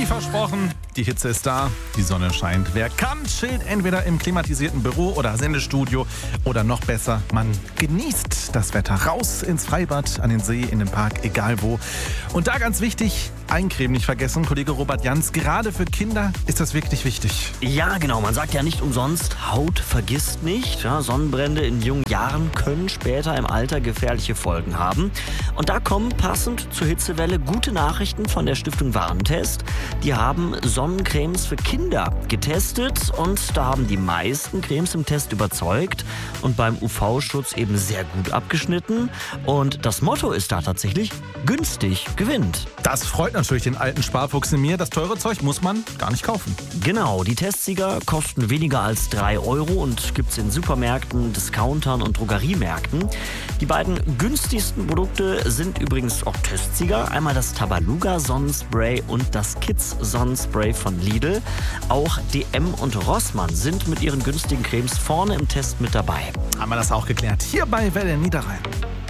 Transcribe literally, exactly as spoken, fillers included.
Wie versprochen, die Hitze ist da, die Sonne scheint. Wer kann, chillt entweder im klimatisierten Büro oder Sendestudio oder noch besser, man genießt das Wetter. Raus ins Freibad, an den See, in den Park, egal wo. Und da ganz wichtig, Eincremen nicht vergessen, Kollege Robert Jans. Gerade für Kinder ist das wirklich wichtig. Ja, genau. Man sagt ja nicht umsonst, Haut vergisst nicht. Ja, Sonnenbrände in jungen Jahren können später im Alter gefährliche Folgen haben. Und da kommen passend zur Hitzewelle gute Nachrichten von der Stiftung Warentest. Die haben Sonnencremes für Kinder getestet und da haben die meisten Cremes im Test überzeugt und beim U V-Schutz eben sehr gut abgeschnitten. Und das Motto ist da tatsächlich, günstig gewinnt. Das freut natürlich den alten Sparfuchs in mir. Das teure Zeug muss man gar nicht kaufen. Genau, die Testsieger kosten weniger als drei Euro und gibt es in Supermärkten, Discountern und Drogeriemärkten. Die beiden günstigsten Produkte sind übrigens auch Testsieger. Einmal das Tabaluga Sonnenspray und das Kids Sonnenspray von Lidl. Auch D M und Rossmann sind mit ihren günstigen Cremes vorne im Test mit dabei. Haben wir das auch geklärt. Hier bei Welle Niederrhein.